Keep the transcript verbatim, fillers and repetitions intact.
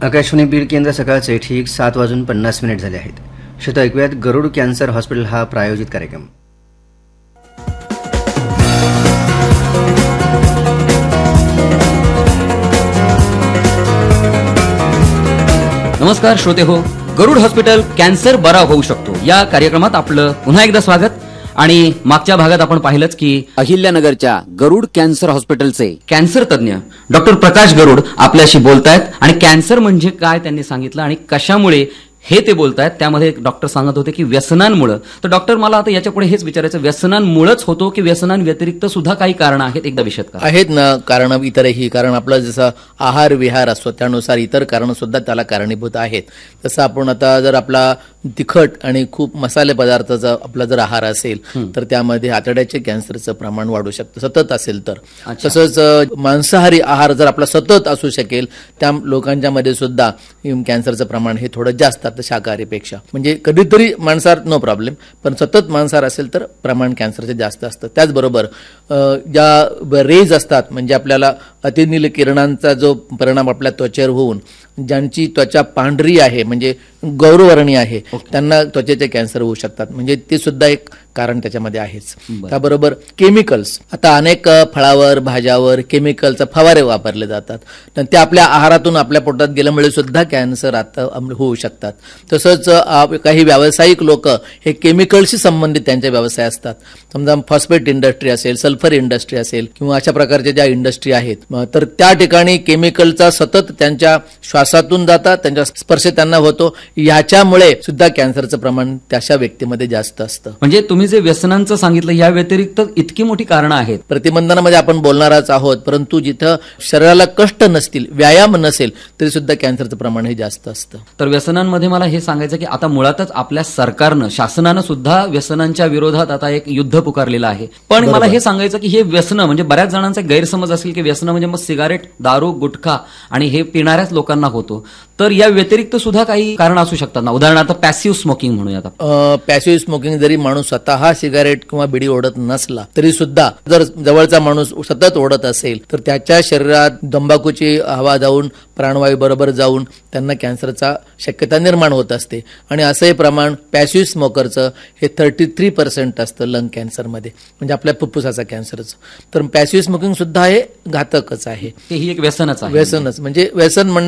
आकाशवाणी बीड केंद्र सकाळचे ठीक सात वाजून पन्नास मिनिट झाले आहेत. श्रोता ऐकूयात गरुड कॅन्सर हॉस्पिटल हा प्रायोजित कार्यक्रम. नमस्कार श्रोते हो, गरुड हॉस्पिटल कॅन्सर बरा होऊ शकतो या कार्यक्रमात आपलं पुन्हा एकदा स्वागत. आणि मागच्या भागात आपण पाहिलंच की अहिल्यानगरच्या गरुड कॅन्सर हॉस्पिटलचे कॅन्सर तज्ञ डॉक्टर प्रकाश गरुड आपल्याशी बोलतायत आणि कॅन्सर म्हणजे काय त्यांनी सांगितलं आणि कशामुळे हे ते बोलतायत. त्यामध्ये डॉक्टर सांगत होते की व्यसनांमुळे. तर डॉक्टर मला आता याच्यापुढे हेच विचारायचं, व्यसनांमुळेच होतो की व्यसनांव्यतिरिक्त सुद्धा काही कारण आहेत? एकदा विषयात का आहेत ना कारण इतरही. कारण आपला जसा आहार विहार असतो त्यानुसार इतर कारण सुद्धा त्याला कारणीभूत आहेत. जसं आपण आता जर आपला तिखट आणि खूप मसाले पदार्थाचा आपला जर आहार असेल तर त्यामध्ये आतड्याचे कॅन्सरचं प्रमाण वाढू शकतं सतत असेल तर. तसंच मांसाहारी आहार जर आपला सतत असू शकेल त्या लोकांच्या मध्ये सुद्धा कॅन्सरचं प्रमाण हे थोडं जास्त शाकाहारीपेक्षा. म्हणजे कधीतरी मांसाहार नो प्रॉब्लेम, पण सतत मांसाहार असेल तर प्रमाण कॅन्सरचे जास्त असतं. त्याचबरोबर ज्या रेज असतात म्हणजे आपल्याला अतिनील किरणांचा जो परिणाम आपल्या त्वचेवर होऊन ज्यांची त्वचा पांढरी आहे म्हणजे गौरवर्णीय आहे त्यांना त्वचेचे कॅन्सर होऊ शकतात. म्हणजे ते सुद्धा एक कारण त्याच्यामध्ये आहेच. त्याबरोबर केमिकल्स, आता अनेक फळावर भाज्यावर केमिकलचे फवारे वापरले जातात, ते आपल्या आहारातून आपल्या पोटात गेल्यामुळे सुद्धा कॅन्सर आता होऊ शकतात. तसंच काही व्यावसायिक लोक हे केमिकलशी संबंधित त्यांचे व्यवसाय असतात. समजा फॉस्फेट इंडस्ट्री असेल, सल्फर इंडस्ट्री असेल किंवा अशा प्रकारच्या ज्या इंडस्ट्री आहेत तर त्या ठिकाणी केमिकलचा सतत त्यांच्या श्वासातून जातात, त्यांच्या स्पर्श त्यांना होतो, याच्यामुळे सुद्धा कॅन्सरचं प्रमाण त्याच्या व्यक्तीमध्ये जास्त असतं. म्हणजे तुम्ही जे व्यसनांचं सांगितलं या व्यतिरिक्त इतकी मोठी कारणं आहेत. प्रतिबंधनामध्ये आपण बोलणारच आहोत, परंतु जिथं शरीराला कष्ट नसतील, व्यायाम नसेल तरी सुद्धा कॅन्सरचं प्रमाण हे जास्त असतं. तर व्यसनांमध्ये मला हे सांगायचं की आता मुळातच आपल्या सरकारनं शासनानं सुद्धा व्यसनांच्या विरोधात आता एक युद्ध पुकारलेलं आहे. पण मला हे सांगायचं की हे व्यसन म्हणजे बऱ्याच जणांचा गैरसमज असेल की व्यसन म्हणजे मग सिगारेट, दारू, गुटखा आणि हे पिणाऱ्याच लोकांना होतो. तर या व्यतिरिक्त सुद्धा काही कारण असू शकतात ना? उदाहरणार्थ पॅसिव्ह स्मोकिंग म्हणूयात. पॅसिव्ह स्मोकिंग जरी माणूस स्वतः सिगारेट किंवा बिडी ओढत नसला तरी सुद्धा जर जवळचा माणूस सतत ओढत असेल तर त्याच्या शरीरात तंबाखूची हवा जाऊन प्राणवायू बरोबर जाऊन त्यांना कॅन्सरचा शक्यता निर्माण होत असते. आणि असंही प्रमाण पॅसिव्ह स्मोकरचं हे थर्टी थ्री पर्सेंट असतं लंग कॅन्सरमध्ये, म्हणजे आपल्या फुफ्फुसाचा कॅन्सरचं. तर पॅसिव्ह स्मोकिंग सुद्धा हे घातकच आहे. ही एक व्यसनच आहे. व्यसनच म्हणजे व्यसन